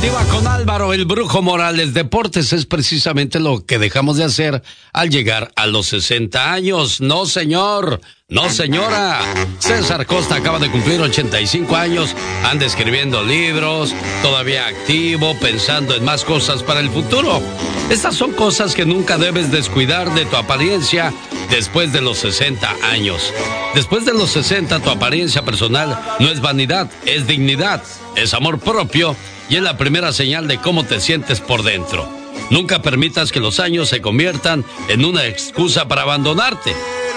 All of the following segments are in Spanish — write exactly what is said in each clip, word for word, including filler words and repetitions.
Deportiva con Álvaro el Brujo Morales. Deportes es precisamente lo que dejamos de hacer al llegar a los sesenta años. No, señor. No, señora. César Costa acaba de cumplir ochenta y cinco años. Anda escribiendo libros, todavía activo, pensando en más cosas para el futuro. Estas son cosas que nunca debes descuidar de tu apariencia después de los sesenta años. Después de los sesenta, tu apariencia personal no es vanidad, es dignidad, es amor propio y es la primera señal de cómo te sientes por dentro. Nunca permitas que los años se conviertan en una excusa para abandonarte.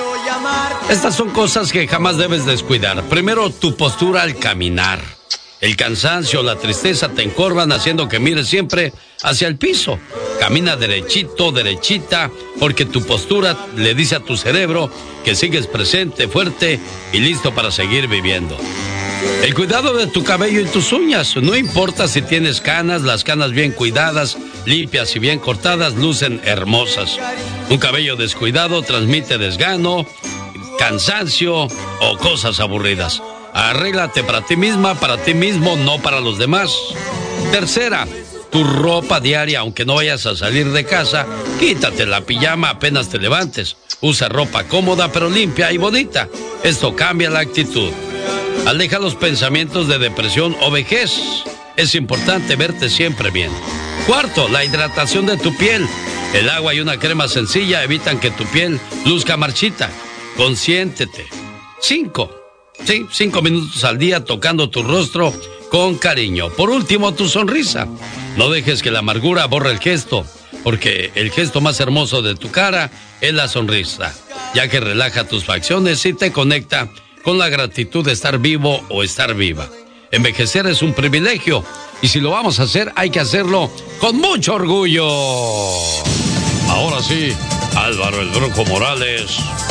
Estas son cosas que jamás debes descuidar. Primero, tu postura al caminar. El cansancio, la tristeza te encorvan haciendo que mires siempre hacia el piso. Camina derechito, derechita, porque tu postura le dice a tu cerebro que sigues presente, fuerte y listo para seguir viviendo. El cuidado de tu cabello y tus uñas. No importa si tienes canas, las canas bien cuidadas, limpias y bien cortadas, lucen hermosas. Un cabello descuidado transmite desgano, cansancio o cosas aburridas. Arréglate para ti misma, para ti mismo, no para los demás. Tercera, tu ropa diaria, aunque no vayas a salir de casa, quítate la pijama apenas te levantes. Usa ropa cómoda pero limpia y bonita. Esto cambia la actitud. Aleja los pensamientos de depresión o vejez. Es importante verte siempre bien. Cuarto, la hidratación de tu piel. El agua y una crema sencilla evitan que tu piel luzca marchita. Consiéntete. Cinco. Sí, cinco minutos al día tocando tu rostro con cariño. Por último, tu sonrisa. No dejes que la amargura borre el gesto, porque el gesto más hermoso de tu cara es la sonrisa, ya que relaja tus facciones y te conecta con la gratitud de estar vivo o estar viva. Envejecer es un privilegio, y si lo vamos a hacer, hay que hacerlo con mucho orgullo. Ahora sí, Álvaro el Brujo Morales,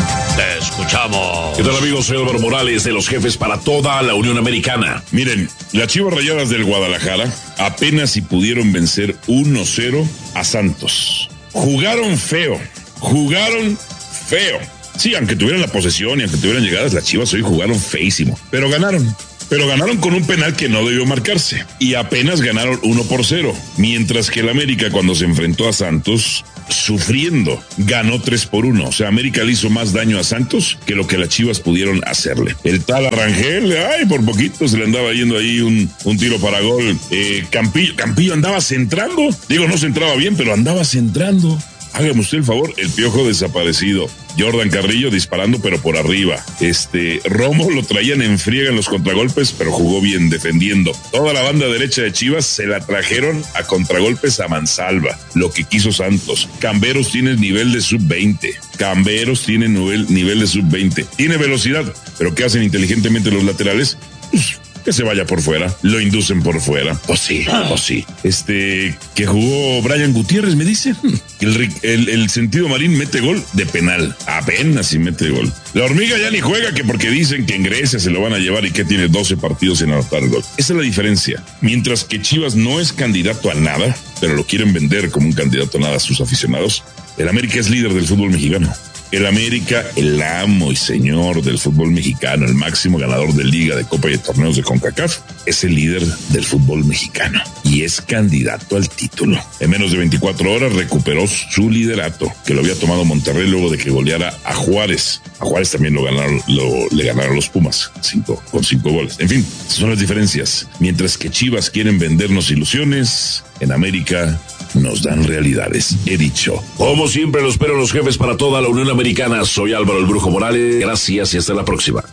te escuchamos. ¿Qué tal, amigos? Soy Álvaro Morales, de los jefes para toda la Unión Americana. Miren, las Chivas Rayadas del Guadalajara apenas si pudieron vencer uno cero a Santos. Jugaron feo, jugaron feo. Sí, aunque tuvieran la posesión y aunque tuvieran llegadas, las Chivas hoy jugaron feísimo, pero ganaron. Pero ganaron con un penal que no debió marcarse. Y apenas ganaron uno por cero. Mientras que el América, cuando se enfrentó a Santos, sufriendo, ganó tres por uno. O sea, América le hizo más daño a Santos que lo que las Chivas pudieron hacerle. El tal Arrangel, ay, por poquito se le andaba yendo ahí un, un tiro para gol. Eh, Campillo, Campillo andaba centrando. Digo, no centraba bien, pero andaba centrando. Hágame usted el favor, el Piojo desaparecido. Jordan Carrillo disparando, pero por arriba. Este, Romo lo traían en friega en los contragolpes, pero jugó bien defendiendo. Toda la banda derecha de Chivas se la trajeron a contragolpes a mansalva. Lo que quiso Santos. Camberos tiene nivel de sub veinte. Camberos tiene nivel, nivel de sub veinte. Tiene velocidad, pero ¿qué hacen inteligentemente los laterales? Pues, que se vaya por fuera, lo inducen por fuera. Pues sí, pues sí. Este, que jugó Brian Gutiérrez, me dice. El, el, el sentido marín mete gol de penal. Apenas si mete gol. La hormiga ya ni juega, que porque dicen que en Grecia se lo van a llevar y que tiene doce partidos sin anotar gol. Esa es la diferencia. Mientras que Chivas no es candidato a nada, pero lo quieren vender como un candidato a nada a sus aficionados, el América es líder del fútbol mexicano. El América, el amo y señor del fútbol mexicano, el máximo ganador de liga, de copa y de torneos de CONCACAF, es el líder del fútbol mexicano y es candidato al título. En menos de veinticuatro horas recuperó su liderato, que lo había tomado Monterrey luego de que goleara a Juárez. A Juárez también lo ganaron, lo, le ganaron los Pumas, cinco, con cinco goles. En fin, esas son las diferencias. Mientras que Chivas quieren vendernos ilusiones, en América nos dan realidades. He dicho. Como siempre, lo espero los jefes para toda la Unión Americana. Soy Álvaro el Brujo Morales. Gracias y hasta la próxima.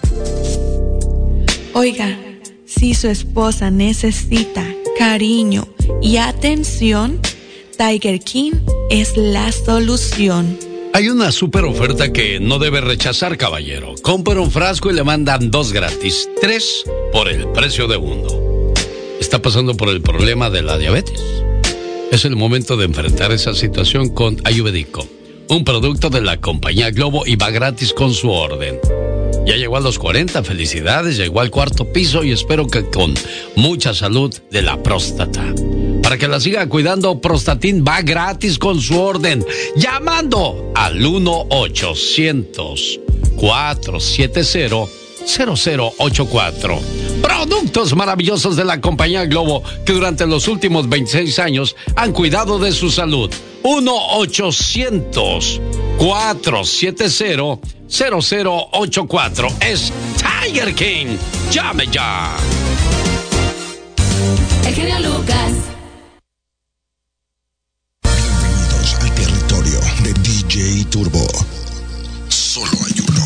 Oiga, si su esposa necesita cariño y atención, Tiger King es la solución. Hay una super oferta que no debe rechazar, caballero. Compra un frasco y le mandan dos gratis. Tres por el precio de uno. ¿Está pasando por el problema de la diabetes? Es el momento de enfrentar esa situación con Ayurvédico, un producto de la compañía Globo y va gratis con su orden. Ya llegó a los cuarenta, felicidades, llegó al cuarto piso y espero que con mucha salud de la próstata. Para que la siga cuidando, Prostatin va gratis con su orden, llamando al uno ochocientos, cuatrocientos setenta, cero cero ocho cuatro. Productos maravillosos de la compañía Globo que durante los últimos veintiséis años han cuidado de su salud. uno ochocientos, cuatrocientos setenta, cero cero ocho cuatro. Es Tiger King. Llame ya. El genio Lucas. Bienvenidos al territorio de D J Turbo. Solo hay uno.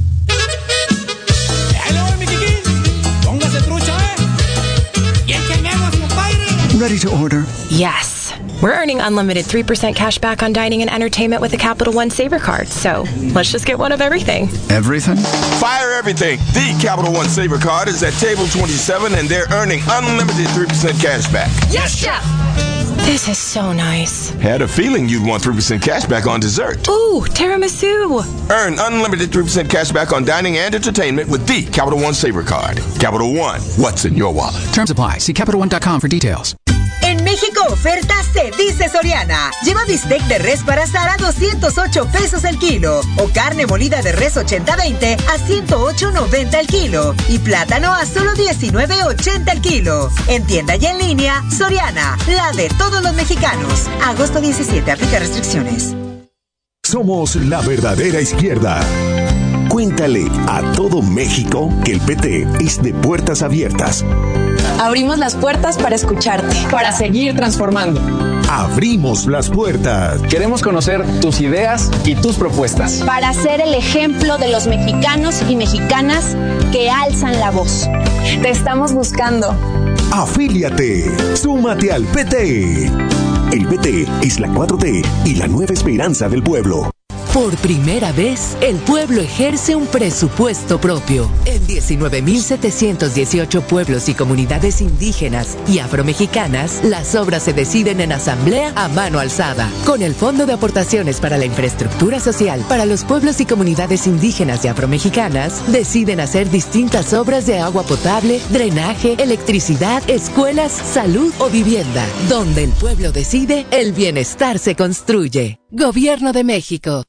¡Ahí le voy, mi Kikín! ¡Póngase trucha, eh! ¡Y échenme agua, compadre! Ready to order? Yes. We're earning unlimited three percent cash back on dining and entertainment with the Capital One Saver Card, so let's just get one of everything. Everything? Fire everything. The Capital One Saver Card is at table twenty-seven, and they're earning unlimited three percent cash back. Yes, Chef! This is so nice. Had a feeling you'd want three percent cash back on dessert. Ooh, tiramisu. Earn unlimited three percent cash back on dining and entertainment with the Capital One Saver Card. Capital One, what's in your wallet? Terms apply. See Capital One dot com for details. En México, oferta se dice Soriana. Lleva bistec de res para asar a doscientos ocho pesos el kilo. O carne molida de res ochenta veinte a ciento ocho noventa el kilo. Y plátano a solo diecinueve ochenta el kilo. En tienda y en línea, Soriana, la de todos los mexicanos. Agosto diecisiete, aplica restricciones. Somos la verdadera izquierda. Cuéntale a todo México que el P T es de puertas abiertas. Abrimos las puertas para escucharte, para seguir transformando. Abrimos las puertas. Queremos conocer tus ideas y tus propuestas. Para ser el ejemplo de los mexicanos y mexicanas que alzan la voz. Te estamos buscando. Afíliate. Súmate al P T. El P T es la cuatro T y la nueva esperanza del pueblo. Por primera vez, el pueblo ejerce un presupuesto propio. En diecinueve mil setecientos dieciocho pueblos y comunidades indígenas y afromexicanas, las obras se deciden en asamblea a mano alzada. Con el Fondo de Aportaciones para la Infraestructura Social para los pueblos y comunidades indígenas y afromexicanas, deciden hacer distintas obras de agua potable, drenaje, electricidad, escuelas, salud o vivienda. Donde el pueblo decide, el bienestar se construye. Gobierno de México.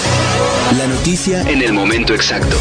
La noticia en el momento exacto.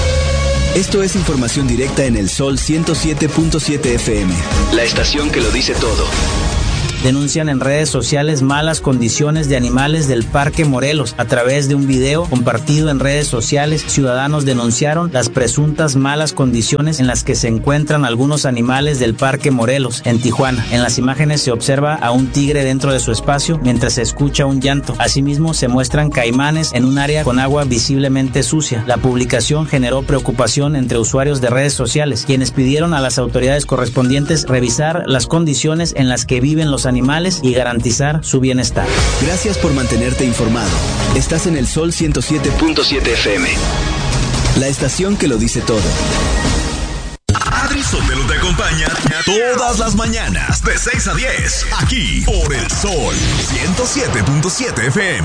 Esto es información directa en el Sol ciento siete punto siete F M. La estación que lo dice todo. Denuncian en redes sociales malas condiciones de animales del Parque Morelos. A través de un video compartido en redes sociales, ciudadanos denunciaron las presuntas malas condiciones en las que se encuentran algunos animales del Parque Morelos, en Tijuana. En las imágenes se observa a un tigre dentro de su espacio mientras se escucha un llanto. Asimismo, se muestran caimanes en un área con agua visiblemente sucia. La publicación generó preocupación entre usuarios de redes sociales, quienes pidieron a las autoridades correspondientes revisar las condiciones en las que viven los animales y garantizar su bienestar. Gracias por mantenerte informado. Estás en el Sol ciento siete punto siete F M. La estación que lo dice todo. Adri Sotelo te acompaña todas las mañanas de seis a diez aquí por el Sol ciento siete punto siete F M.